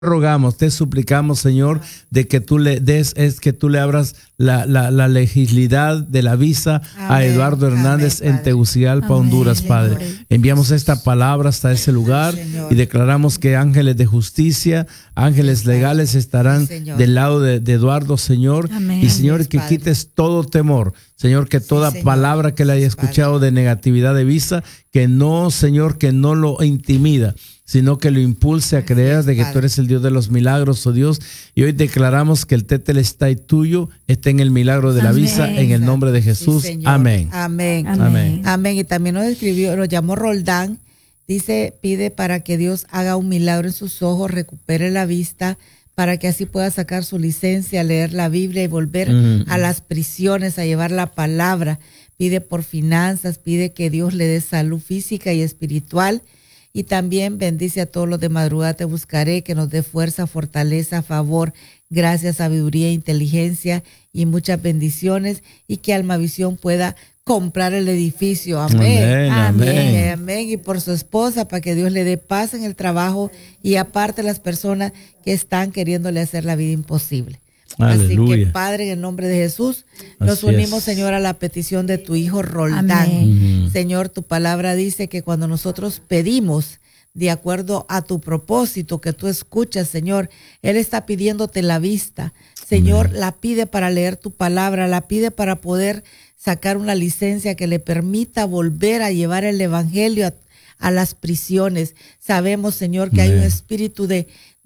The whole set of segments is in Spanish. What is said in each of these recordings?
rogamos, te suplicamos, Señor, de que tú le des, que tú le abras la legibilidad de la visa a Eduardo Hernández en Tegucigalpa, Honduras, Padre. Enviamos esta palabra hasta ese lugar y declaramos que ángeles de justicia, ángeles legales estarán del lado de Eduardo, Señor. Y Señor, que quites todo temor, Señor, que toda palabra que le haya escuchado de negatividad de visa, que no, Señor, que no lo intimida, sino que lo impulse a creer de que tú eres el Dios de los milagros, oh Dios. Y hoy declaramos que el tetelestai tuyo está en el milagro de la visa, en el nombre de Jesús. Amén. Amén. Amén. Amén. Y también nos llamó Roldán. Dice, pide para que Dios haga un milagro en sus ojos, recupere la vista, para que así pueda sacar su licencia, leer la Biblia y volver a las prisiones, a llevar la palabra. Pide por finanzas, pide que Dios le dé salud física y espiritual. Y también bendice a todos los de madrugada te buscaré, que nos dé fuerza, fortaleza, favor, gracia, sabiduría, inteligencia y muchas bendiciones, y que Almavisión pueda comprar el edificio. Amén. Amén. Amén. Y por su esposa, para que Dios le dé paz en el trabajo y aparte las personas que están queriéndole hacer la vida imposible. Aleluya. Así que, Padre, en el nombre de Jesús, nos unimos, Señor, a la petición de tu hijo Roldán. Señor, tu palabra dice que cuando nosotros pedimos de acuerdo a tu propósito que tú escuchas, Señor, Él está pidiéndote la vista. Señor, la pide para leer tu palabra, la pide para poder sacar una licencia que le permita volver a llevar el evangelio a las prisiones. Sabemos, Señor, que hay un espíritu de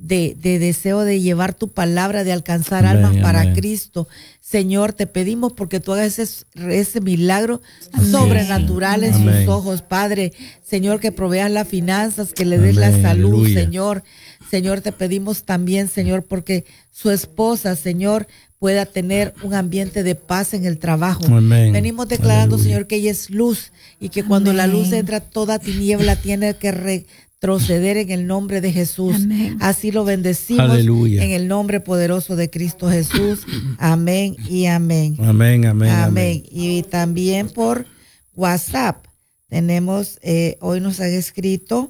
deseo de llevar tu palabra, de alcanzar almas para Cristo. Señor, te pedimos porque tú hagas ese milagro sobrenatural en sus ojos, Padre. Señor, que proveas las finanzas, que le des la salud, aleluya. Señor, te pedimos también, Señor, porque su esposa, Señor, pueda tener un ambiente de paz en el trabajo. Venimos declarando, aleluya, Señor, que ella es luz y que cuando la luz entra, toda tiniebla tiene que retroceder en el nombre de Jesús. Así lo bendecimos, aleluya, en el nombre poderoso de Cristo Jesús. Amén y amén. Amén. Y también por WhatsApp tenemos, hoy nos han escrito,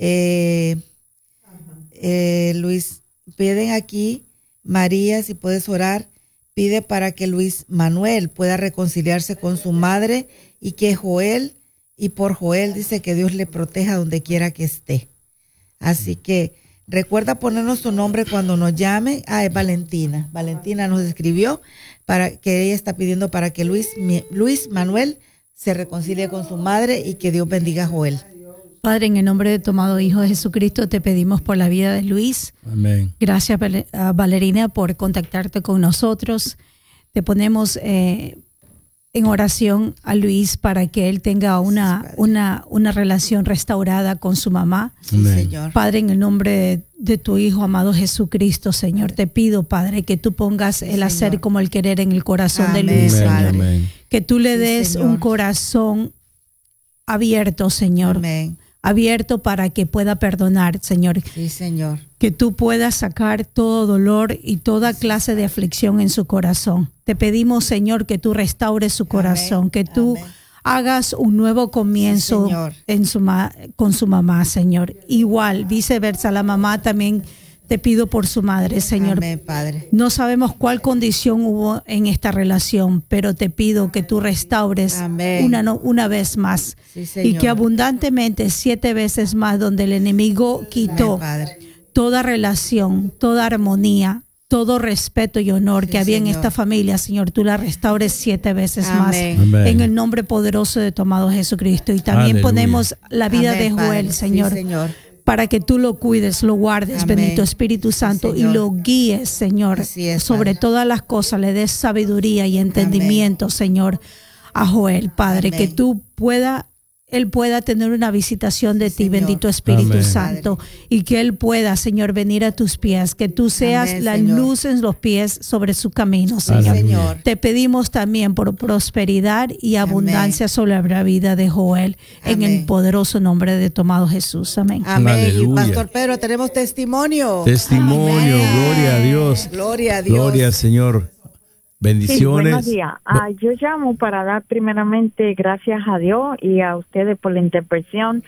Luis, piden aquí, María, si puedes orar, pide para que Luis Manuel pueda reconciliarse con su madre y que Joel, y por Joel dice que Dios le proteja donde quiera que esté. Así que recuerda ponernos tu nombre cuando nos llame. Es Valentina. Valentina nos escribió para que ella está pidiendo para que Luis Manuel se reconcilie con su madre y que Dios bendiga a Joel. Padre, en el nombre de tu amado Hijo de Jesucristo, te pedimos por la vida de Luis. Amén. Gracias, Valerina, por contactarte con nosotros. Te ponemos en oración a Luis para que él tenga una relación restaurada con su mamá. Sí, Señor. Padre, en el nombre de tu Hijo amado Jesucristo, Señor, te pido, Padre, que tú pongas el hacer como el querer en el corazón de Luis, Señor. Amén. Que tú le des un corazón abierto, Señor. Amén. Abierto para que pueda perdonar, Señor. Sí, Señor. Que tú puedas sacar todo dolor y toda clase de aflicción en su corazón. Te pedimos, Señor, que tú restaures su corazón, que tú hagas un nuevo comienzo con su mamá, Señor. Igual, viceversa, la mamá también te pido por su madre, Señor. Amén, Padre. No sabemos cuál condición hubo en esta relación, pero te pido que tú restaures una vez más. Sí, y que abundantemente 7 veces más, donde el enemigo quitó toda relación, toda armonía, todo respeto y honor que había en esta familia, Señor, tú la restaures 7 veces más. En el nombre poderoso de tu amado Jesucristo. Y también ponemos la vida de Joel, Padre. Señor. Sí, Señor. Para que tú lo cuides, lo guardes, bendito Espíritu Santo, y lo guíes, Señor, sobre todas las cosas, le des sabiduría y entendimiento, Señor, a Joel, Padre, que él pueda tener una visitación de ti, bendito Espíritu Santo, y que él pueda, Señor, venir a tus pies, que tú seas la luz en los pies sobre su camino, Señor. Te pedimos también por prosperidad y abundancia sobre la vida de Joel, en el poderoso nombre de tu amado Jesús. Amén. Amén. Y Pastor Pedro, tenemos testimonio. Gloria a Dios. Gloria a Dios. Gloria al Señor. Bendiciones. Sí, buenos días. Yo llamo para dar primeramente gracias a Dios y a ustedes por la intervención,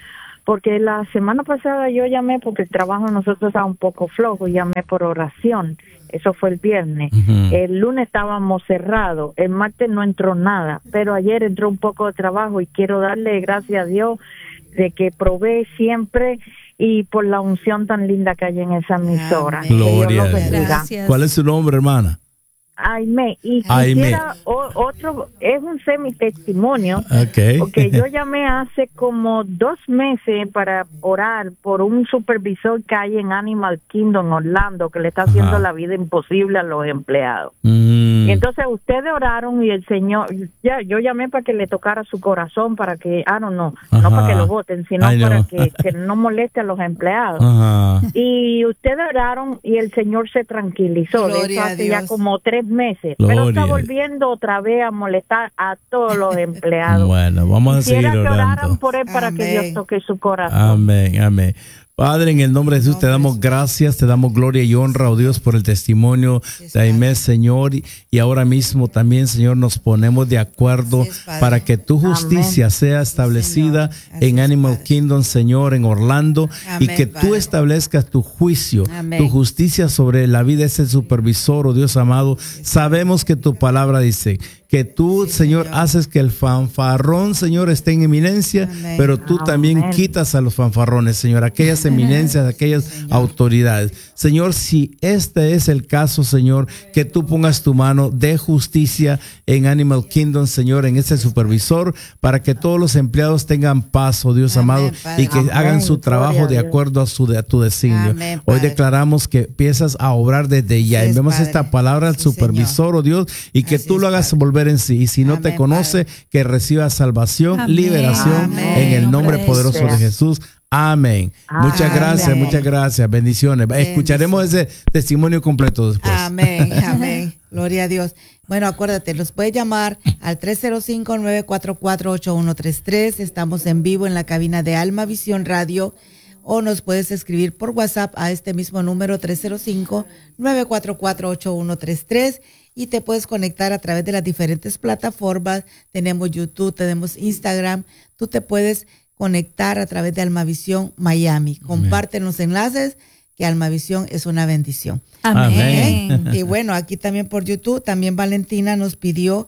porque la semana pasada yo llamé porque el trabajo de nosotros estaba un poco flojo, llamé por oración, eso fue el viernes. El lunes estábamos cerrados, el martes no entró nada, pero ayer entró un poco de trabajo y quiero darle gracias a Dios de que provee siempre y por la unción tan linda que hay en esa emisora. Gloria a Dios. ¿Cuál es su nombre, hermana? Aime, y quisiera otro, es un semi-testimonio, porque yo llamé hace como 2 meses para orar por un supervisor que hay en Animal Kingdom, Orlando, que le está haciendo la vida imposible a los empleados. Y entonces ustedes oraron y el Señor, yo llamé para que le tocara su corazón, para que, no para que lo voten, sino para que no moleste a los empleados. Y ustedes oraron y el Señor se tranquilizó. De eso hace ya como 3 meses, pero está volviendo otra vez a molestar a todos los empleados. Bueno, vamos a seguir orando. Quisiera que oraran por él para que Dios toque su corazón. Amén, amén. Padre, en el nombre de Jesús te damos gracias, te damos gloria y honra, oh Dios, por el testimonio de Aimé, Señor. Y ahora mismo también, Señor, nos ponemos de acuerdo para que tu justicia sea establecida en Animal Kingdom, Señor, en Orlando, y que tú establezcas tu juicio, tu justicia sobre la vida de ese supervisor, oh Dios amado. Sabemos que tu palabra dice que tú, Señor, haces que el fanfarrón, Señor, esté en eminencia, pero tú también quitas a los fanfarrones, Señor, aquellas eminencias, aquellas autoridades. Señor, si este es el caso, Señor, que tú pongas tu mano de justicia en Animal Kingdom, Señor, en ese supervisor, para que todos los empleados tengan paz, oh Dios amado, y que hagan su trabajo de acuerdo a tu designio. Hoy declaramos que empiezas a obrar desde ya. Enviamos esta palabra al supervisor, oh Dios, y que tú lo hagas volver en sí. Y si no te conoce, que reciba salvación, liberación en el nombre poderoso de Jesús. Amén. Muchas gracias, bendiciones. Escucharemos ese testimonio completo después. Amén, amén. Gloria a Dios. Bueno, acuérdate, los puedes llamar al 305-944-8133. Estamos en vivo en la cabina de Alma Visión Radio, o nos puedes escribir por WhatsApp a este mismo número 305-944-8133. Y te puedes conectar a través de las diferentes plataformas. Tenemos YouTube, tenemos Instagram. Tú te puedes conectar a través de Almavisión Miami. Comparten los enlaces, que Almavisión es una bendición. Amén. Y bueno, aquí también por YouTube, también Valentina nos pidió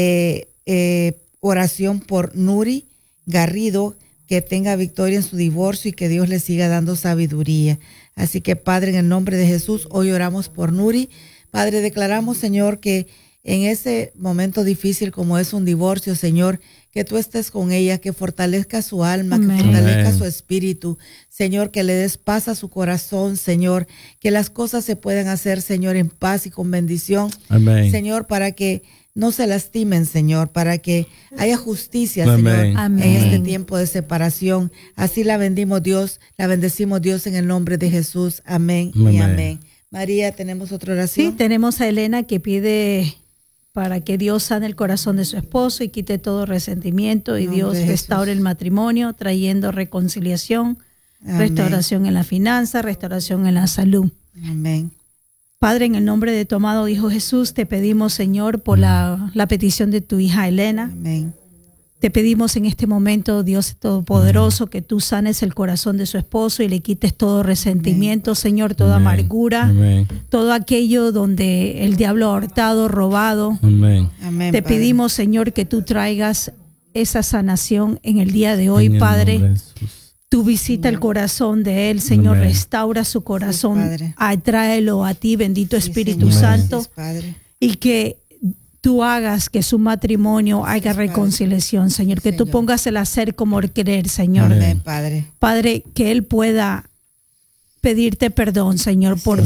oración por Nuri Garrido, que tenga victoria en su divorcio y que Dios le siga dando sabiduría. Así que, Padre, en el nombre de Jesús, hoy oramos por Nuri. Padre, declaramos, Señor, que en ese momento difícil como es un divorcio, Señor, que tú estés con ella, que fortalezca su alma, que fortalezca su espíritu, Señor, que le des paz a su corazón, Señor, que las cosas se puedan hacer, Señor, en paz y con bendición, Señor, para que no se lastimen, Señor, para que haya justicia, Señor, en este tiempo de separación. Así la bendecimos, Dios, en el nombre de Jesús. Amén y amén. María, ¿tenemos otra oración? Sí, tenemos a Elena que pide para que Dios sane el corazón de su esposo y quite todo resentimiento y Dios restaure el matrimonio, trayendo reconciliación, restauración en la finanza, restauración en la salud. Amén. Padre, en el nombre de tu amado Hijo Jesús, te pedimos, Señor, por la petición de tu hija Elena. Amén. Te pedimos en este momento, Dios Todopoderoso, que tú sanes el corazón de su esposo y le quites todo resentimiento, Señor, toda amargura, todo aquello donde el diablo ha hurtado, robado. Te pedimos, Señor, que tú traigas esa sanación en el día de hoy, Padre. Tú visita el corazón de él, Señor, restaura su corazón, atráelo a ti, bendito Espíritu Santo, y que tú hagas que su matrimonio haga reconciliación, Señor, que tú pongas el hacer como el querer, Señor. Amén, Padre, que él pueda pedirte perdón, Señor, por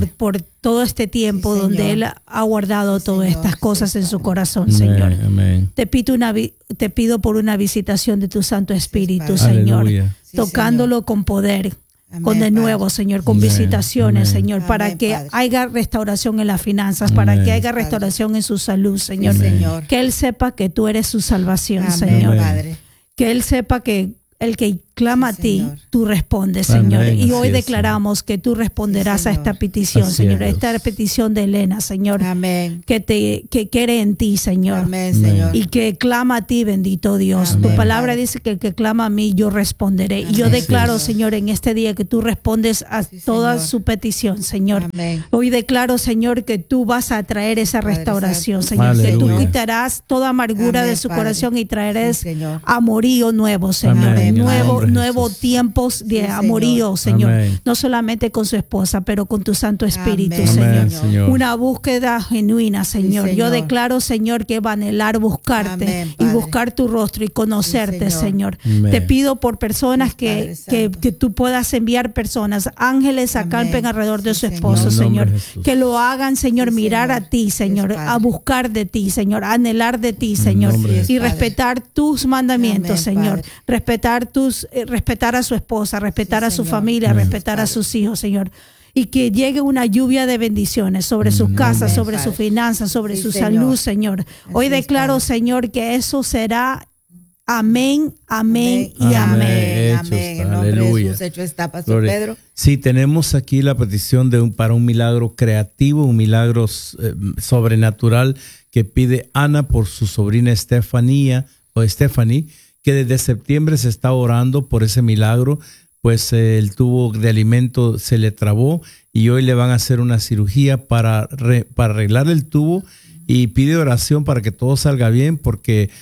todo este tiempo donde él ha guardado todas estas cosas en su corazón, Señor. Te pido por una visitación de tu Santo Espíritu, Señor, tocándolo con poder. Con de nuevo, Señor, con visitaciones, Señor, para que haya restauración en las finanzas, para que haya restauración en su salud, Señor. Que él sepa que tú eres su salvación, Señor. Que él sepa que el que clama a ti, tú respondes, Señor. Amén, y hoy declaramos que tú responderás a esta petición, Señor. Esta petición de Elena, Señor. Amén. Que quiere en ti, Señor. Amén, Señor. Y que clama a ti, bendito Dios. Amén. Tu palabra dice que el que clama a mí, yo responderé. Amén. Y yo declaro, Señor, en este día que tú respondes a toda su petición, Señor. Amén. Hoy declaro, Señor, que tú vas a traer esa restauración, Señor. Aleluya. Que tú quitarás toda amargura de su corazón y traerás amorío nuevo, Señor. Amén. Nuevo tiempos de amorío, Señor. Amén. No solamente con su esposa, pero con tu Santo Espíritu, Señor. Una búsqueda genuina, Señor. Yo declaro, Señor, que va a anhelar buscarte y buscar tu rostro y conocerte, Señor. Te pido por personas que tú puedas enviar personas, ángeles acampen alrededor de su esposo, Señor. Que lo hagan, Señor, mirar a ti, Señor, a buscar de ti, Señor, a anhelar de ti, Señor, y respetar tus mandamientos, Señor. Respetar a su esposa, respetar a su familia, respetar a sus hijos, Señor. Y que llegue una lluvia de bendiciones sobre sus casas, sobre sus finanzas, sobre su salud, Señor. Hoy declaro, Señor, que eso será amén, amén y amén. Amén. En nombre de Jesús, hecho está, Pastor Pedro. Sí, tenemos aquí la petición para un milagro creativo, un milagro sobrenatural que pide Ana por su sobrina Stephanie, que desde septiembre se está orando por ese milagro. Pues el tubo de alimento se le trabó y hoy le van a hacer una cirugía para arreglar el tubo, y pide oración para que todo salga bien porque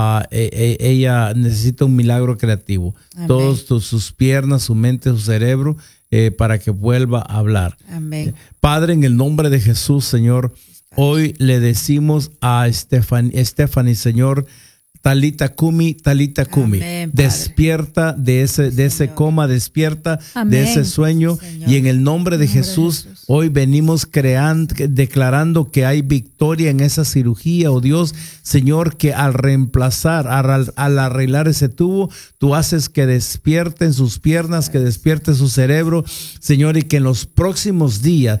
ella necesita un milagro creativo. Amén. Todos sus piernas, su mente, su cerebro, para que vuelva a hablar. Amén. Padre, en el nombre de Jesús, Señor, hoy le decimos a Stephanie, Señor, Talita Kumi, Amén, despierta de ese coma, despierta Amén. De ese sueño, Señor. Y en el nombre de Jesús, hoy venimos declarando que hay victoria en esa cirugía, oh Dios, Señor, que al reemplazar, al arreglar ese tubo, tú haces que despierten sus piernas, que despierte su cerebro, Señor, y que en los próximos días,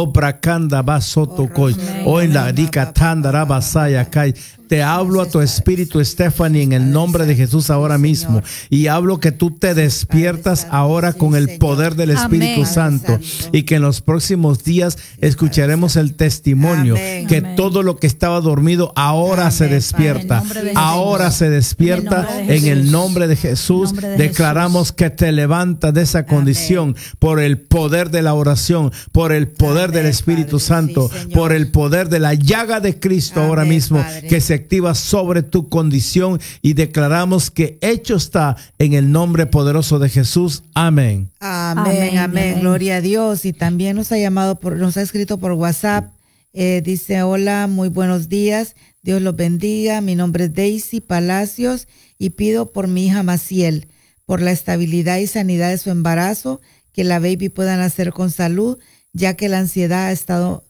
en la Dikatanda Kai, te hablo a tu espíritu, Stephanie, en el nombre de Jesús ahora mismo, y hablo que tú te despiertas ahora con el poder del Espíritu Santo, y que en los próximos días escucharemos el testimonio que todo lo que estaba dormido ahora se despierta, ahora se despierta en el nombre de Jesús. Declaramos que te levantas de esa condición por el poder de la oración, por el poder del Espíritu Santo, por el poder de la llaga de Cristo ahora mismo, que se activa sobre tu condición, y declaramos que hecho está en el nombre poderoso de Jesús. Amén. Amén. Gloria a Dios. Y también nos ha escrito por WhatsApp. Dice: hola, muy buenos días. Dios los bendiga. Mi nombre es Daisy Palacios y pido por mi hija Maciel, por la estabilidad y sanidad de su embarazo, que la baby pueda nacer con salud, ya que la ansiedad ha estado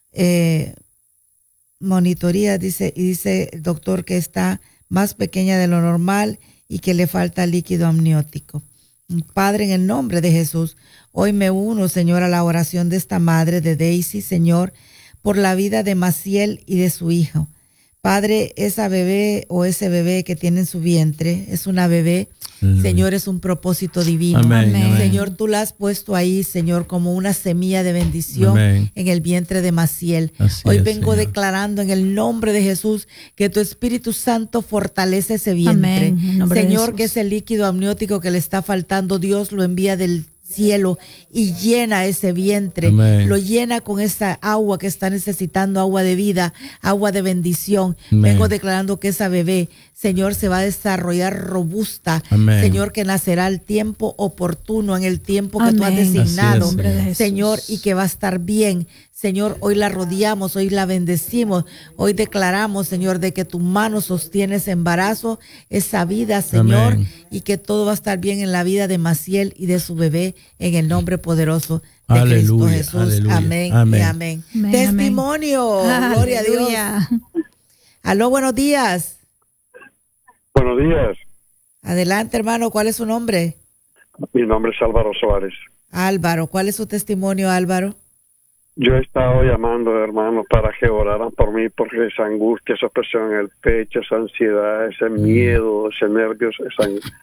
monitoría, dice el doctor que está más pequeña de lo normal y que le falta líquido amniótico. Padre, en el nombre de Jesús, hoy me uno, Señor, a la oración de esta madre de Daisy, Señor, por la vida de Maciel y de su hijo. Padre, esa bebé o ese bebé que tiene en su vientre es una bebé, Señor, es un propósito divino. Amén. Señor, tú la has puesto ahí, Señor, como una semilla de bendición en el vientre de Maciel. Hoy vengo declarando en el nombre de Jesús que tu Espíritu Santo fortalece ese vientre. Señor, que ese líquido amniótico que le está faltando, Dios lo envía del cielo y llena ese vientre. Amén. Lo llena con esa agua que está necesitando, agua de vida, agua de bendición. Amén. Vengo declarando que esa bebé, Señor, se va a desarrollar robusta. Amén. Señor, que nacerá al tiempo oportuno, en el tiempo que tú has designado, Señor, y que va a estar bien. Señor, hoy la rodeamos, hoy la bendecimos, hoy declaramos, Señor, de que tu mano sostiene ese embarazo, esa vida, Señor, Amén. Y que todo va a estar bien en la vida de Maciel y de su bebé, en el nombre poderoso de Cristo Jesús. Aleluya. Amén. Amén. Y amén. Testimonio, gloria a Dios. Aló, buenos días. Buenos días. Adelante, hermano, ¿cuál es su nombre? Mi nombre es Álvaro Suárez. Álvaro, ¿cuál es su testimonio, Álvaro? Yo he estado llamando, hermano, para que oraran por mí, porque esa angustia, esa presión en el pecho, esa ansiedad, ese miedo, ese nervio,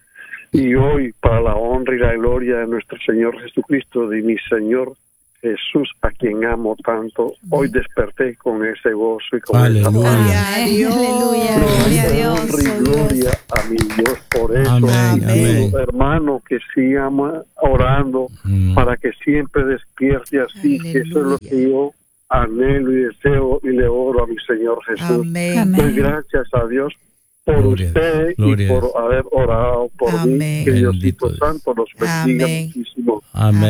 Y hoy, para la honra y la gloria de nuestro Señor Jesucristo, de mi Señor Jesús, a quien amo tanto, hoy desperté con ese gozo y con esa gloria a Dios. Gloria a Dios. Gloria a mi Dios por eso. Amén. Hermano, que sigamos orando para que siempre despierte así, que eso es lo que yo anhelo y deseo y le oro a mi Señor Jesús. Doy gracias a Dios por usted y por haber orado por mí. Que Diosito Santo los bendiga muchísimo.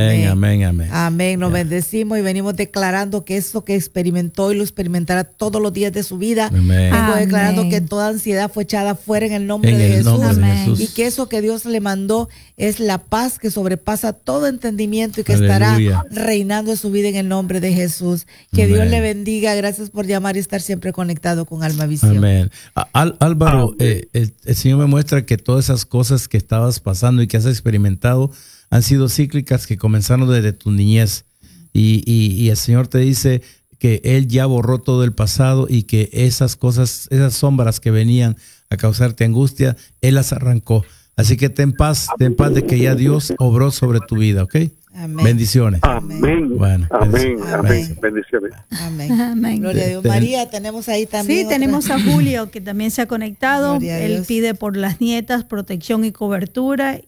Amén. Nos bendecimos y venimos declarando que eso que experimentó y lo experimentará todos los días de su vida. Vengo declarando que toda ansiedad fue echada fuera en el nombre de Jesús. Y que eso que Dios le mandó es la paz que sobrepasa todo entendimiento y que estará reinando en su vida en el nombre de Jesús. Que Dios le bendiga. Gracias por llamar y estar siempre conectado con Alma Visión. Amén. Álvaro, el Señor me muestra que todas esas cosas que estabas pasando y que has experimentado han sido cíclicas que comenzaron desde tu niñez. Y el Señor te dice que Él ya borró todo el pasado y que esas cosas, esas sombras que venían a causarte angustia, Él las arrancó. Así que ten paz de que ya Dios obró sobre tu vida, ¿ok? Amén. Bendiciones. Amén. Bueno, amén. Bendiciones. Amén. Gloria a Dios. María, tenemos ahí también. Sí, tenemos a Julio que también se ha conectado. Él pide por las nietas protección y cobertura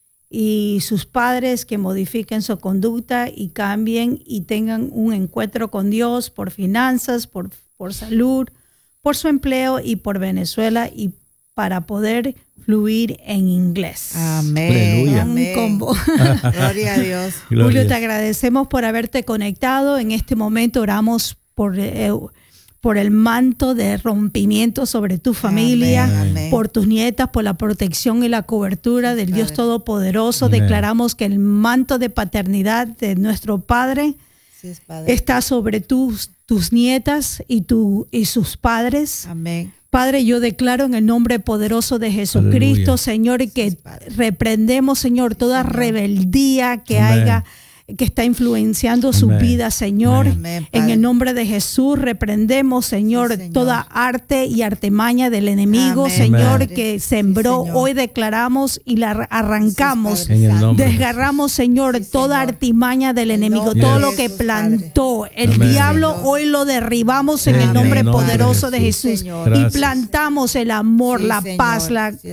y sus padres que modifiquen su conducta y cambien y tengan un encuentro con Dios por finanzas, por salud, por su empleo y por Venezuela y para poder fluir en inglés. Amén. Un combo. Gloria a Dios. Julio, te agradecemos por haberte conectado. En este momento oramos por el manto de rompimiento sobre tu familia, por tus nietas, por la protección y la cobertura del Dios Todopoderoso. Amén. Declaramos que el manto de paternidad de nuestro Padre está sobre tus nietas y sus padres. Amén. Padre, yo declaro en el nombre poderoso de Jesucristo, aleluya, Señor, que reprendemos, Señor, toda rebeldía que haya, que está influenciando su vida, Señor. En el nombre de Jesús reprendemos, Señor, toda arte y artimaña del enemigo, Señor, que sembró. Hoy declaramos y la arrancamos. Desgarramos, Señor, toda artimaña del enemigo, todo lo que plantó el diablo, hoy lo derribamos en el nombre poderoso de Jesús. Y plantamos el amor, la paz,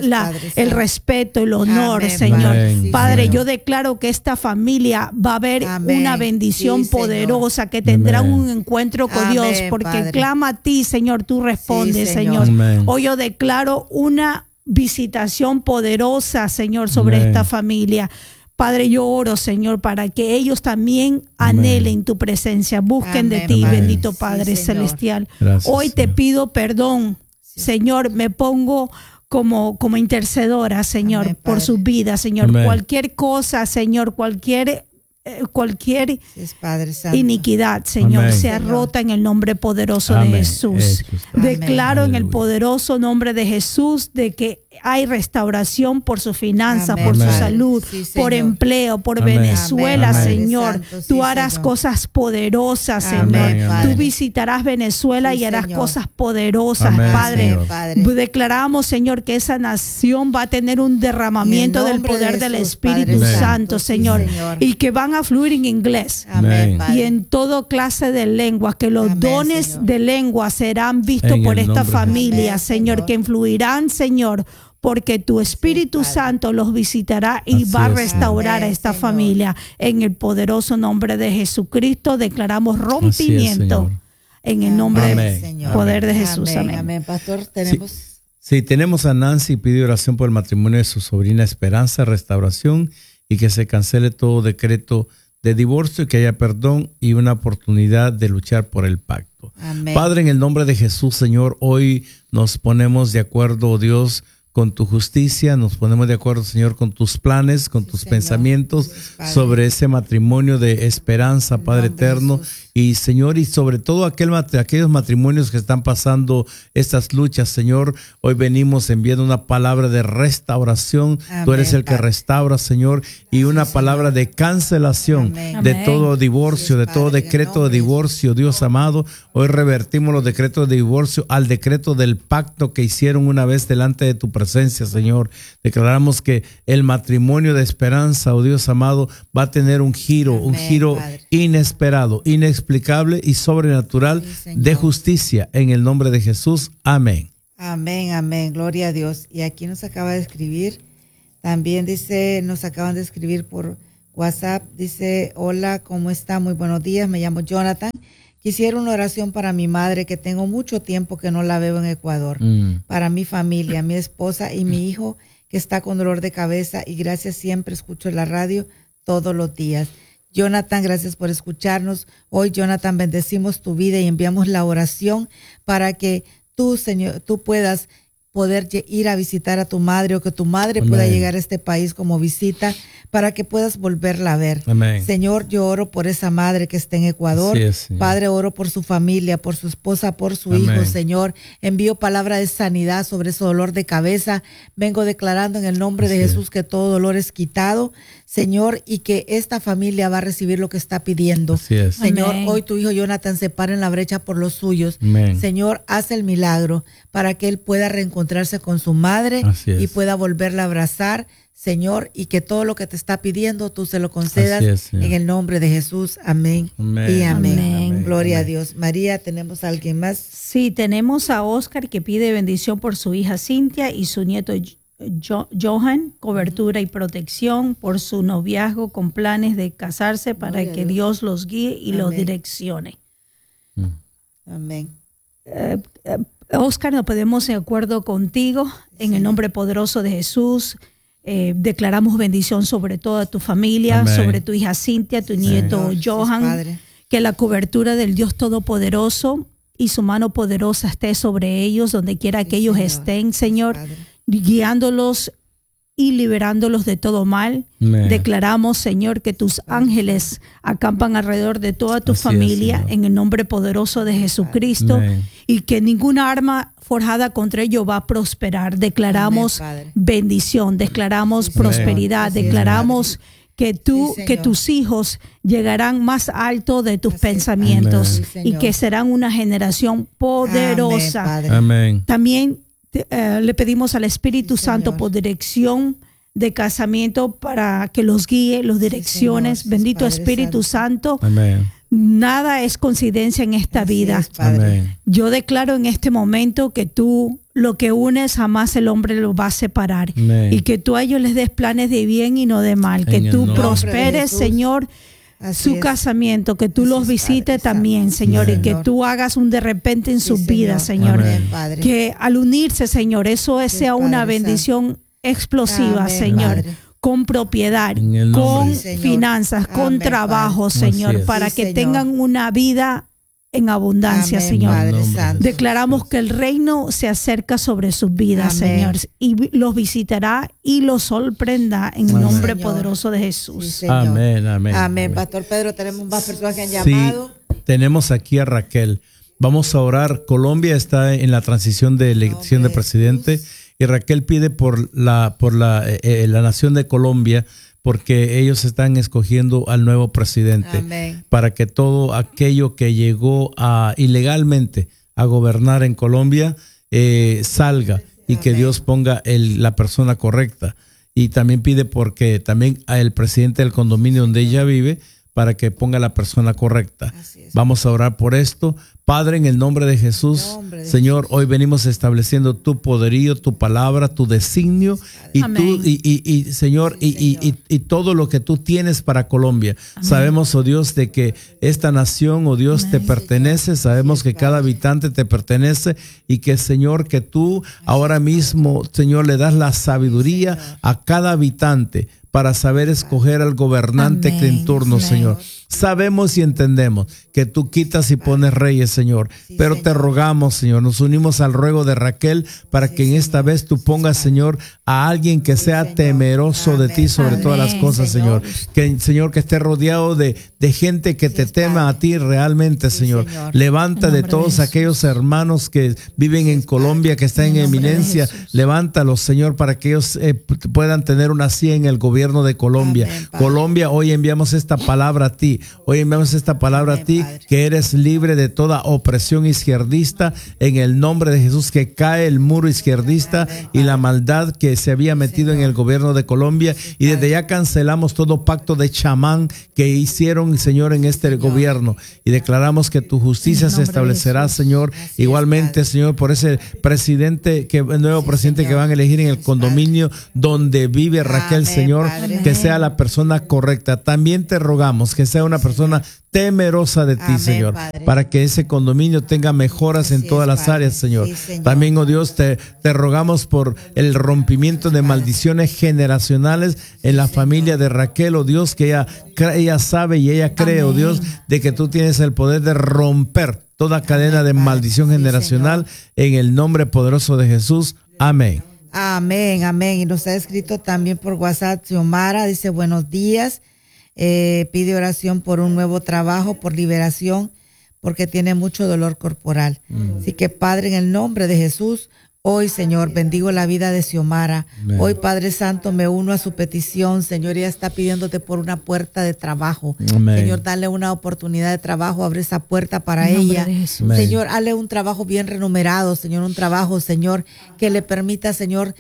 el respeto, el honor, Señor. Padre, yo declaro que esta familia va a haber una bendición poderosa, que tendrá un encuentro con Dios, porque Padre, clama a ti, Señor, tú respondes, Señor. Hoy yo declaro una visitación poderosa, Señor, sobre esta familia. Padre, yo oro, Señor, para que ellos también anhelen tu presencia, busquen de ti, bendito Padre celestial. Gracias, hoy te pido perdón, Señor, me pongo como intercedora, Señor, por su vida, Señor. Cualquier cosa, Señor, cualquier iniquidad, Señor, sea rota en el nombre poderoso de Jesús. Declaro en el poderoso nombre de Jesús de que hay restauración por su finanza, por su salud, por empleo, por Venezuela, Señor. Tú harás cosas poderosas, Señor. Tú visitarás Venezuela y harás cosas poderosas, Padre. Declaramos, Señor, que esa nación va a tener un derramamiento del poder del Espíritu Santo, Señor, y que van a fluir en inglés y en toda clase de lenguas, que los dones de lengua serán vistos por esta familia, Señor, que influirán, Señor, porque tu Espíritu Santo los visitará y va a restaurar a esta familia. En el poderoso nombre de Jesucristo declaramos rompimiento en el nombre del poder de Jesús. Amén. Pastor, tenemos... Sí, tenemos a Nancy, pide oración por el matrimonio de su sobrina Esperanza, restauración, y que se cancele todo decreto de divorcio, y que haya perdón y una oportunidad de luchar por el pacto. Amén. Padre, en el nombre de Jesús, Señor, hoy nos ponemos de acuerdo, Dios, con tu justicia, nos ponemos de acuerdo, Señor, con tus planes, con tus pensamientos sobre ese matrimonio de Esperanza, Padre eterno. Y Señor, y sobre todo aquellos matrimonios que están pasando estas luchas, Señor, hoy venimos enviando una palabra de restauración. Amén. Tú eres el que restaura, Señor, y una palabra de cancelación de todo divorcio, de todo decreto de divorcio, Dios amado. Hoy revertimos los decretos de divorcio al decreto del pacto que hicieron una vez delante de tu presencia, presencia, Señor. Declaramos que el matrimonio de Esperanza, oh Dios amado, va a tener un giro Padre. Inesperado, inexplicable y sobrenatural de justicia en el nombre de Jesús. Amén. Amén, amén. Gloria a Dios. Y aquí nos acaba de escribir, también dice, nos acaban de escribir por WhatsApp, dice: hola, ¿cómo está? Muy buenos días, me llamo Jonathan. Quisiera una oración para mi madre, que tengo mucho tiempo que no la veo en Ecuador. Para mi familia, mi esposa y mi hijo, que está con dolor de cabeza, y gracias, siempre escucho la radio todos los días. Jonathan, gracias por escucharnos. Hoy, Jonathan, bendecimos tu vida y enviamos la oración para que tú, Señor, tú puedas poder ir a visitar a tu madre, o que tu madre pueda llegar a este país como visita, para que puedas volverla a ver. Amén. Señor, yo oro por esa madre que está en Ecuador. Padre, oro por su familia, por su esposa, por su hijo, Señor. Envío palabra de sanidad sobre ese dolor de cabeza. Vengo declarando en el nombre de Jesús que todo dolor es quitado, Señor, y que esta familia va a recibir lo que está pidiendo. Señor, Amén. Hoy tu hijo Jonathan se para en la brecha por los suyos. Amén. Señor, haz el milagro para que él pueda reencontrarse con su madre y pueda volverla a abrazar, Señor, y que todo lo que te está pidiendo tú se lo concedas en el nombre de Jesús. Amén, amén. Y amén. Amén. Gloria a Dios. María, ¿tenemos a alguien más? Sí, tenemos a Oscar, que pide bendición por su hija Cintia y su nieto Johan, cobertura y protección por su noviazgo con planes de casarse, para que Dios los guíe y los direccione. Amén. Oscar, nos ponemos de acuerdo contigo en el nombre poderoso de Jesús. Declaramos bendición sobre toda tu familia, Amén. Sobre tu hija Cintia, tu nieto Johan, que la cobertura del Dios Todopoderoso y su mano poderosa esté sobre ellos, donde quiera que ellos estén, Señor, guiándolos y liberándolos de todo mal. Amén. Declaramos, Señor, que tus ángeles acampan alrededor de toda tu familia en el nombre poderoso de Jesucristo. Amén. Y que ninguna arma forjada contra ellos va a prosperar. Declaramos bendición, declaramos prosperidad, declaramos que que tus hijos llegarán más alto de tus pensamientos. Amén. Y que serán una generación poderosa. Amén. También le pedimos al Espíritu Santo por dirección de casamiento, para que los guíe, los direcciones. Bendito Espíritu Santo. Amén. Nada es coincidencia en esta vida. Amén. Yo declaro en este momento que tú, lo que unes, jamás el hombre lo va a separar. Amén. Y que tú a ellos les des planes de bien y no de mal. Que tú prosperes, Señor, su casamiento, que tú los visites también, Señor, y que tú hagas un de repente en sus vidas, Señor. Amén. Que al unirse, Señor, eso sea una bendición explosiva, Amén, Señor. Padre. Con propiedad, con finanzas, Amén, con trabajo, Padre. Señor, para que tengan una vida en abundancia, Amén, Señor. Declaramos que el reino se acerca sobre sus vidas, Amén. Señor, y los visitará y los sorprenderá en el nombre poderoso de Jesús. Sí, amén, amén. Amén. Pastor Pedro, tenemos más personas que han llamado. Sí, tenemos aquí a Raquel. Vamos a orar. Colombia está en la transición de elección de presidente. Jesús. Y Raquel pide por la nación de Colombia, porque ellos están escogiendo al nuevo presidente. Amén. Para que todo aquello que llegó ilegalmente a gobernar en Colombia salga, y que Dios ponga la persona correcta. Y también pide porque también el presidente del condominio donde ella vive, para que ponga la persona correcta. Vamos a orar por esto. Padre, en el nombre de Jesús, Señor, hoy venimos estableciendo tu poderío, tu palabra, tu designio, y tú, y Señor, y todo lo que tú tienes para Colombia. Amén. Sabemos, oh Dios, de que esta nación, oh Dios, te pertenece. Sabemos que cada habitante te pertenece, y que, Señor, que tú ahora mismo, Señor, le das la sabiduría a cada habitante para saber escoger al gobernante que en turno, Señor. Sabemos y entendemos que tú quitas y pones reyes, Señor. Pero te rogamos, Señor, nos unimos al ruego de Raquel para que en esta vez tú pongas, Señor, a alguien que sea temeroso de ti sobre todas las cosas, Señor. Que, Señor, que esté rodeado de gente que te tema a ti realmente, Señor. Levanta de todos aquellos hermanos que viven en Colombia, que están en eminencia. Levántalos, Señor, para que ellos puedan tener una silla en el gobierno de Colombia. Colombia, hoy enviamos esta palabra a ti. Hoy enviamos esta palabra a ti, que eres libre de toda opresión izquierdista, en el nombre de Jesús, que cae el muro izquierdista y la maldad que se había metido en el gobierno de Colombia, y desde ya cancelamos todo pacto de chamán que hicieron, Señor, en este gobierno, y declaramos que tu justicia se establecerá, Señor, igualmente, Señor, por ese presidente, el nuevo presidente que van a elegir en el condominio donde vive Raquel, Señor, que sea la persona correcta. También te rogamos que sea una persona temerosa de ti, Señor, para que ese condominio tenga mejoras en todas las áreas, Señor. También, oh Dios, te rogamos por el rompimiento de maldiciones generacionales en la familia de Raquel, oh Dios, que ella sabe y ella cree, oh Dios, de que tú tienes el poder de romper toda cadena de maldición generacional en el nombre poderoso de Jesús. Amén. Amén, amén. Y nos ha escrito también por WhatsApp Xiomara, dice buenos días. Pide oración por un nuevo trabajo, por liberación, porque tiene mucho dolor corporal. Así que, Padre, en el nombre de Jesús, hoy, Señor, bendigo la vida de Xiomara. Hoy, Padre Santo, me uno a su petición. Señor, ella está pidiéndote por una puerta de trabajo. Señor, dale una oportunidad de trabajo, abre esa puerta para ella. Señor, hazle un trabajo bien remunerado, Señor, un trabajo, Señor, que le permita, Señor,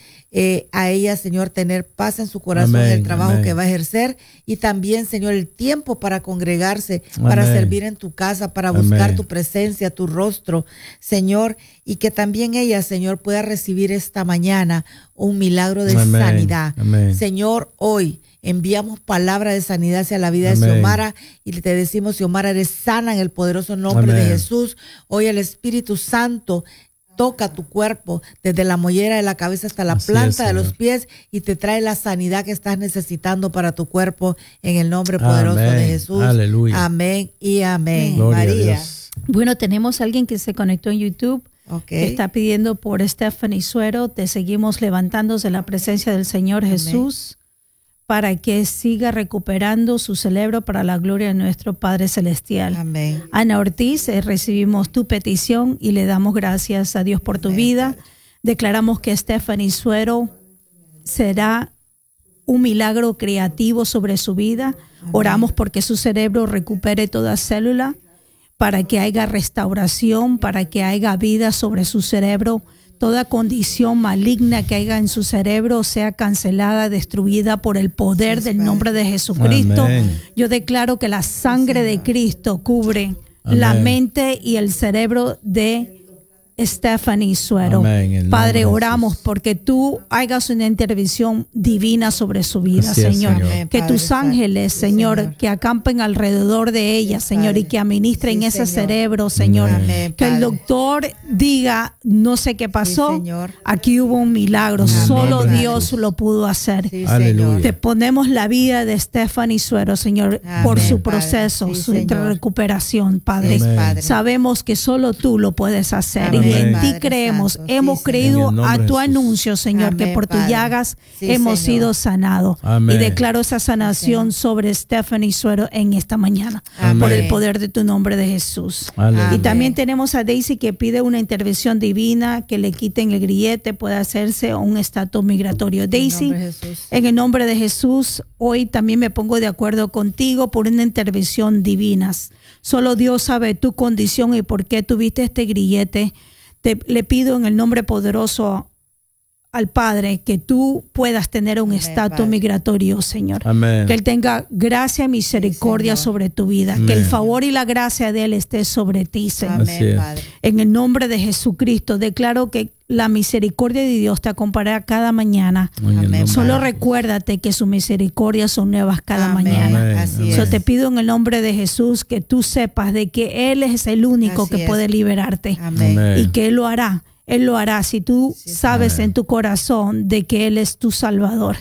a ella, Señor, tener paz en su corazón en el trabajo que va a ejercer, y también, Señor, el tiempo para congregarse, para servir en tu casa, para buscar tu presencia, tu rostro, Señor, y que también ella, Señor, pueda recibir esta mañana un milagro de sanidad. Señor, hoy enviamos palabra de sanidad hacia la vida de Xiomara, y te decimos, Xiomara, eres sana en el poderoso nombre de Jesús. Hoy el Espíritu Santo toca tu cuerpo desde la mollera de la cabeza hasta la planta de los pies, y te trae la sanidad que estás necesitando para tu cuerpo en el nombre poderoso de Jesús. Aleluya. Amén y amén. Gloria María. Bueno, tenemos a alguien que se conectó en YouTube. Que está pidiendo por Stephanie Suero. Te seguimos levantando de la presencia del Señor Jesús, para que siga recuperando su cerebro para la gloria de nuestro Padre Celestial. Amén. Ana Ortiz, recibimos tu petición y le damos gracias a Dios por tu vida. Declaramos que Stephanie Suero será un milagro creativo sobre su vida. Oramos porque su cerebro recupere toda célula, para que haya restauración, para que haya vida sobre su cerebro. Toda condición maligna que haya en su cerebro sea cancelada, destruida por el poder del nombre de Jesucristo. Yo declaro que la sangre de Cristo cubre la mente y el cerebro de Stephanie Suero. Padre, oramos porque tú hagas una intervención divina sobre su vida, Señor. Que tus ángeles, Señor, que acampen alrededor de ella, Señor, y que administren ese cerebro, Señor. Que el doctor diga, no sé qué pasó, aquí hubo un milagro, solo Dios lo pudo hacer. Te ponemos la vida de Stephanie Suero, Señor, por su proceso, su recuperación, Padre. Sabemos que solo tú lo puedes hacer. Y en ti creemos, hemos creído a tu anuncio, Señor, que por tus llagas hemos sido sanados. Y declaro esa sanación sobre Stephanie Suero en esta mañana, por el poder de tu nombre de Jesús. Y también tenemos a Daisy, que pide una intervención divina, que le quiten el grillete, pueda hacerse un estatus migratorio. Daisy, en el nombre de Jesús, hoy también me pongo de acuerdo contigo por una intervención divina. Solo Dios sabe tu condición y por qué tuviste este grillete. Le pido en el nombre poderoso al Padre que tú puedas tener un estatus migratorio, Señor. Que Él tenga gracia y misericordia sobre tu vida. Que el favor y la gracia de Él esté sobre ti, Señor. En el nombre de Jesucristo declaro que la misericordia de Dios te acompañará cada mañana. Solo recuérdate que sus misericordias son nuevas cada mañana. Te pido en el nombre de Jesús que tú sepas de que Él es el único que puede liberarte. Y que Él lo hará. Él lo hará si tú sabes en tu corazón de que Él es tu Salvador.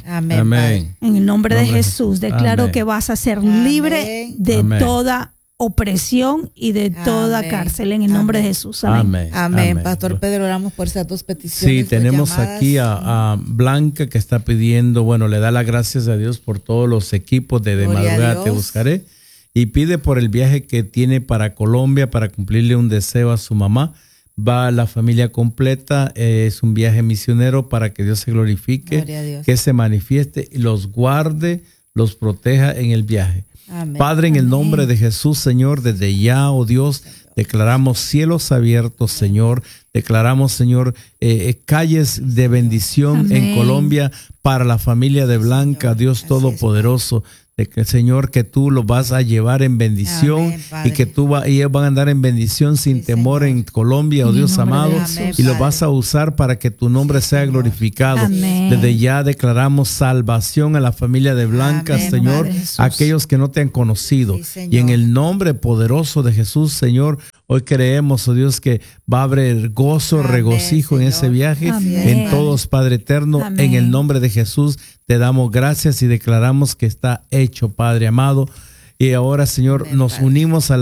En el nombre de Jesús declaro que vas a ser libre de toda opresión y de toda cárcel en el nombre de Jesús. Amén. Pastor Pedro, oramos por esas dos peticiones. Sí, tenemos aquí a Blanca, que está pidiendo, le da las gracias a Dios por todos los equipos de madrugada te buscaré, y pide por el viaje que tiene para Colombia para cumplirle un deseo a su mamá. Va la familia completa, es un viaje misionero para que Dios se glorifique, que se manifieste y los guarde, los proteja en el viaje. Amén. Padre, en el nombre de Jesús, Señor, desde ya, oh Dios, declaramos cielos abiertos, Señor. Declaramos, Señor, calles de bendición en Colombia para la familia de Blanca, Dios Todopoderoso. De que, Señor, que tú los vas a llevar en bendición. Amén, y que ellos van a andar en bendición sin temor en Colombia, oh Dios amado, y los vas a usar para que tu nombre sea glorificado. Amén. Desde ya declaramos salvación a la familia de Blanca, amén, Señor, aquellos que no te han conocido. Y en el nombre poderoso de Jesús, Señor, hoy creemos, oh Dios, que va a haber gozo, amén, regocijo, Señor, en ese viaje, amén, en todos, Padre eterno, amén. En el nombre de Jesús te damos gracias y declaramos que está hecho, Padre amado. Y ahora, Señor, amén, nos unimos a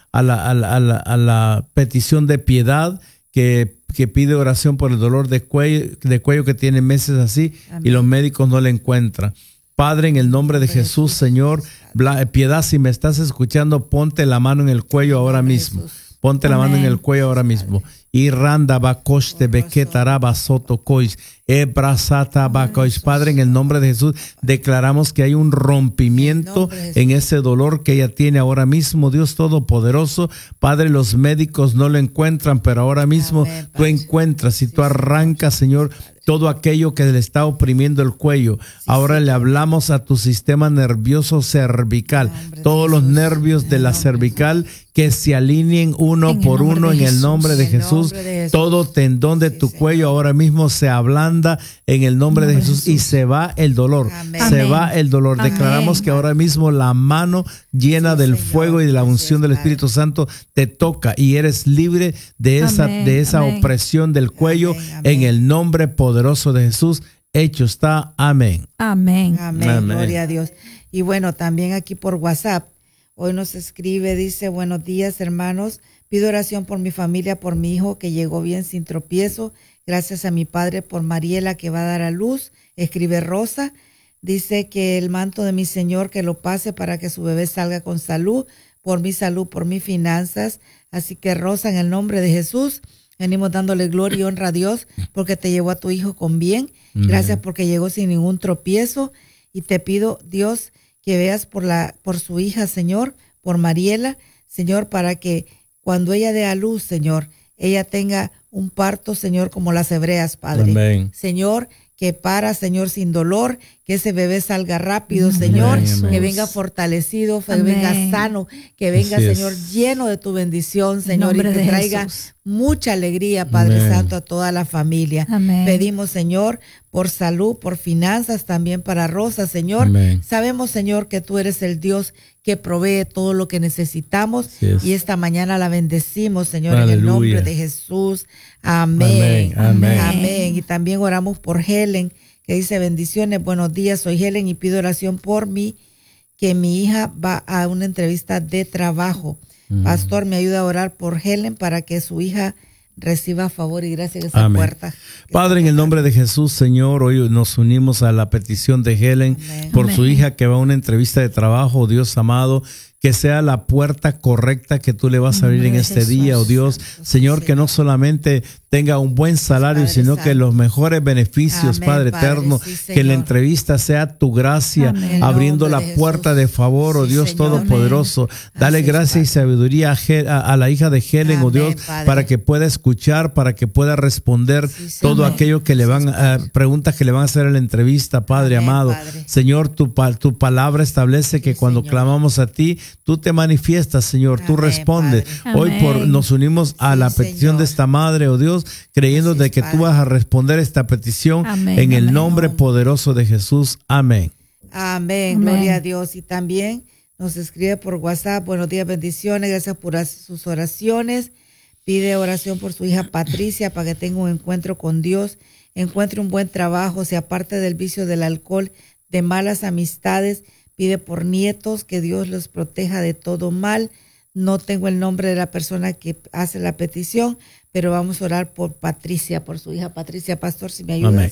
la petición de Piedad que pide oración por el dolor de cuello que tiene meses así, amén, y los médicos no le encuentran. Padre, en el nombre de Jesús, Señor, Piedad, si me estás escuchando, ponte la mano en el cuello ahora mismo. Ponte amén. La mano en el cuello ahora mismo. Y randa bacoste bequetaraba sotocois, ebrazata bacois. Padre, en el nombre de Jesús, declaramos que hay un rompimiento en ese dolor que ella tiene ahora mismo, Dios Todopoderoso. Padre, los médicos no lo encuentran, pero ahora mismo amén, tú encuentras y tú arrancas, Señor, todo aquello que le está oprimiendo el cuello. Ahora le hablamos a tu sistema nervioso cervical, todos los nervios de la cervical que se alineen uno por uno en el nombre de Jesús. Todo tendón de tu cuello ahora mismo se ablanda en el nombre de Jesús y se va el dolor. Amén. Se va el dolor. Amén. Declaramos que ahora mismo la mano llena del fuego y de la unción del Espíritu Santo te toca y eres libre de esa opresión del cuello. Amén. En el nombre poderoso de Jesús. Hecho está. Amén. Amén. Amén. Amén. Gloria a Dios. Y bueno, también aquí por WhatsApp, hoy nos escribe, dice: buenos días, hermanos. Pido oración por mi familia, por mi hijo que llegó bien sin tropiezo. Gracias a mi padre por Mariela que va a dar a luz. Escribe Rosa. Dice que el manto de mi Señor que lo pase para que su bebé salga con salud, por mis finanzas. Así que Rosa, en el nombre de Jesús, venimos dándole gloria y honra a Dios porque te llevó a tu hijo con bien. Gracias porque llegó sin ningún tropiezo. Y te pido, Dios, que veas por su hija, Señor, por Mariela, Señor, para que cuando ella dé a luz, Señor, ella tenga un parto, Señor, como las hebreas, Padre. Amén. Señor, que Señor, sin dolor, que ese bebé salga rápido, Señor, amén, que venga fortalecido, que venga sano, que venga, Señor, lleno de tu bendición, Señor, y que traiga mucha alegría, Padre amén. Santo, a toda la familia. Amén. Pedimos, Señor, por salud, por finanzas, también para Rosa, Señor. Amén. Sabemos, Señor, que tú eres el Dios que provee todo lo que necesitamos, y esta mañana la bendecimos, Señor, aleluya, en el nombre de Jesús. Amén. Amén. Amén. Amén. Y también oramos por Helen, que dice: bendiciones, buenos días, soy Helen y pido oración por mí, que mi hija va a una entrevista de trabajo. Pastor, me ayuda a orar por Helen para que su hija reciba favor y gracia en esa amén. Puerta. Padre, en el nombre de Jesús, Señor, hoy nos unimos a la petición de Helen amén. Por amén. Su hija que va a una entrevista de trabajo, Dios amado. Que sea la puerta correcta que tú le vas a abrir en este día, oh Dios. Señor, que no solamente tenga un buen salario, sino que los mejores beneficios, amén, Padre eterno. Sí, que la entrevista sea tu gracia, amén. Abriendo la puerta de favor, oh Dios, sí, Todopoderoso. Amén. Dale gracia y sabiduría a la hija de Helen, amén, oh Dios, Padre. Para que pueda escuchar, para que pueda responder sí, todo amén. Aquello que le van preguntas que le van a hacer en la entrevista, Padre amén, amado. Padre. Señor, tu palabra establece que sí, cuando Señor. Clamamos a ti, tú te manifiestas, Señor, amén, tú respondes. Hoy nos unimos a la petición Señor. De esta madre, oh Dios, creyendo de que Padre. Tú vas a responder esta petición amén, en el nombre poderoso de Jesús. Amén. Amén. Gloria a Dios. Y también nos escribe por WhatsApp: buenos días, bendiciones, gracias por sus oraciones. Pide oración por su hija Patricia para que tenga un encuentro con Dios, encuentre un buen trabajo, se aparte del vicio del alcohol, de malas amistades. Pide por nietos, que Dios los proteja de todo mal. No tengo el nombre de la persona que hace la petición, pero vamos a orar por Patricia, por su hija Patricia. Pastor, si me ayudas. Amén.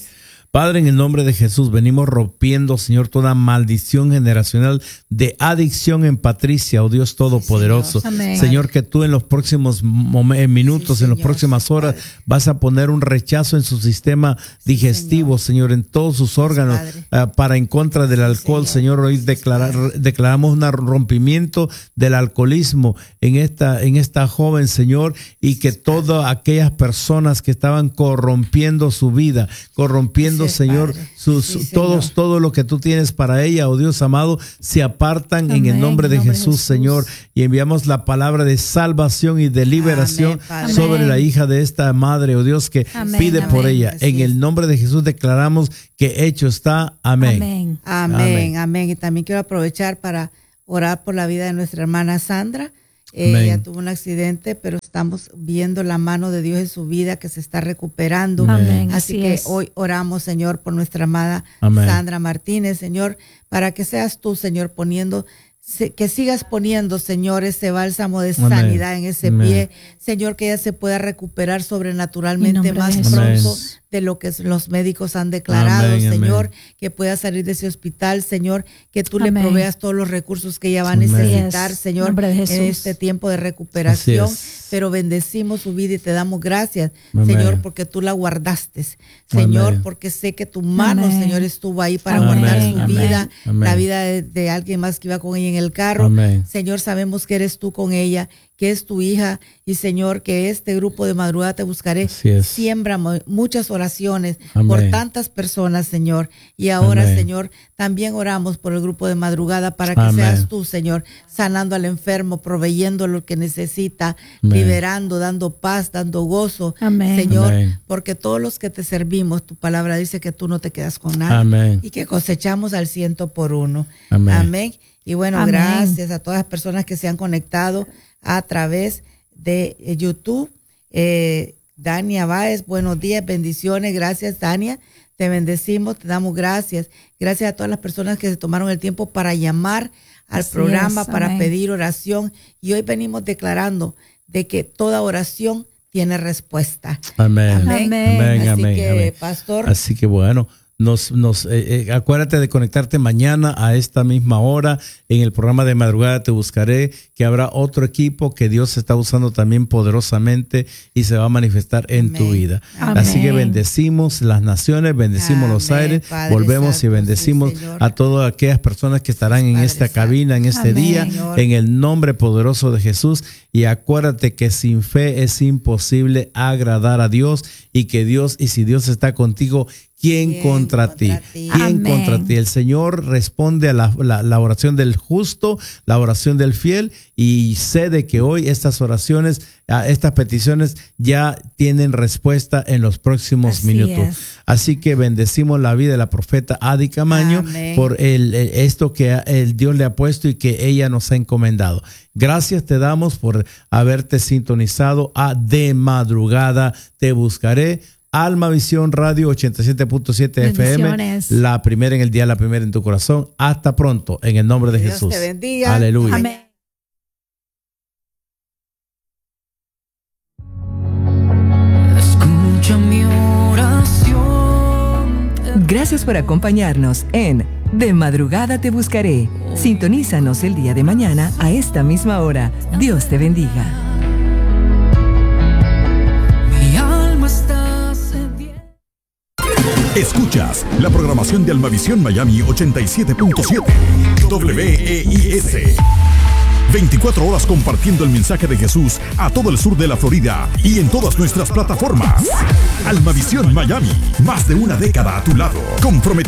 Padre, en el nombre de Jesús, venimos rompiendo, Señor, toda maldición generacional de adicción en Patricia, oh Dios Todopoderoso. Señor, que tú en los próximos minutos, en las próximas horas, vas a poner un rechazo en su sistema digestivo, Señor, en todos sus órganos, para en contra del alcohol, Señor. Hoy declaramos un rompimiento del alcoholismo en esta joven, Señor, y que todas aquellas personas que estaban corrompiendo su vida, corrompiendo, Señor, todo lo que tú tienes para ella, oh Dios amado, se apartan en el nombre de Jesús, Señor, y enviamos la palabra de salvación y de liberación sobre la hija de esta madre, oh Dios, que pide por ella. En el nombre de Jesús declaramos que hecho está. Amén. Amén. Y también quiero aprovechar para orar por la vida de nuestra hermana Sandra. Ella tuvo un accidente, pero estamos viendo la mano de Dios en su vida, que se está recuperando. Así que hoy oramos, Señor, por nuestra amada Sandra Martínez, Señor, para que seas tú, Señor, que sigas poniendo, Señor, ese bálsamo de sanidad en ese pie, Señor, que ella se pueda recuperar sobrenaturalmente más pronto de lo que los médicos han declarado, Señor, que pueda salir de ese hospital, Señor, que tú le proveas todos los recursos que ella va a necesitar, Señor, en este tiempo de recuperación. Pero bendecimos su vida y te damos gracias, Señor, porque tú la guardaste, Señor, porque sé que tu mano, Señor, estuvo ahí para guardar su vida, la vida de alguien más que iba con ella en el carro. Señor, sabemos que eres tú con ella, que es tu hija, y Señor, que este grupo de Madrugada Te Buscaré siembra muchas oraciones por tantas personas, Señor. Y ahora, Señor, también oramos por el grupo de Madrugada para que seas tú, Señor, sanando al enfermo, proveyendo lo que necesita, liberando, dando paz, dando gozo, Señor, porque todos los que te servimos, tu palabra dice que tú no te quedas con nada y que cosechamos al 100 por 1. Amén. Y bueno, gracias a todas las personas que se han conectado a través de YouTube. Dania Báez, buenos días, bendiciones, gracias Dania, te bendecimos, te damos gracias. Gracias a todas las personas que se tomaron el tiempo para llamar al programa, para pedir oración. Y hoy venimos declarando de que toda oración tiene respuesta. Amén. Así que, pastor. Así que bueno. Acuérdate de conectarte mañana a esta misma hora en el programa de Madrugada Te Buscaré, que habrá otro equipo que Dios está usando también poderosamente y se va a manifestar en tu vida. Así que bendecimos las naciones, bendecimos los aires, Padre volvemos Santo, y bendecimos a todas aquellas personas que estarán en esta cabina en este día, Señor, en el nombre poderoso de Jesús. Y acuérdate que sin fe es imposible agradar a Dios, y que Dios, y si Dios está contigo, ¿quién contra ti? ¿Quién contra ti? El Señor responde a la oración del justo, la oración del fiel, y sé de que hoy estas oraciones, estas peticiones ya tienen respuesta en los próximos minutos. Así que bendecimos la vida de la profeta Adi Camaño por esto que Dios le ha puesto y que ella nos ha encomendado. Gracias te damos por haberte sintonizado a De Madrugada Te Buscaré. Alma Visión Radio 87.7 FM, la primera en el día, la primera en tu corazón. Hasta pronto, en el nombre de Jesús. Dios te bendiga. Aleluya. Amén. Escucha mi oración. Gracias por acompañarnos en De Madrugada Te Buscaré. Sintonízanos el día de mañana a esta misma hora. Dios te bendiga. Escuchas la programación de Almavisión Miami 87.7 WEIS. 24 horas compartiendo el mensaje de Jesús a todo el sur de la Florida y en todas nuestras plataformas. Almavisión Miami, más de una década a tu lado, comprometido